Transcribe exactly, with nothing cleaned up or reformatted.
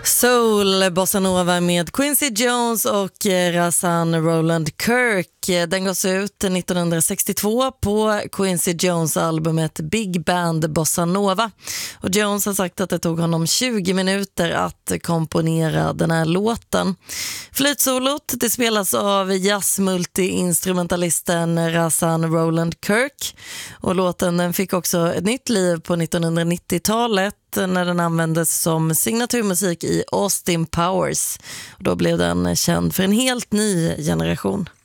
Soul Bossa Nova med Quincy Jones och Rahsaan Roland Kirk. Den gavs ut nittonhundrasextiotvå på Quincy Jones albumet Big Band Bossa Nova. Och Jones har sagt att det tog honom tjugo minuter att komponera den här låten. Flytsolot det spelas av jazzmulti-instrumentalisten Rahsaan Roland Kirk. Och låten den fick också ett nytt liv på nittonhundranittiotalet när den användes som signaturmusik i Austin Powers. Då blev den känd för en helt ny generation.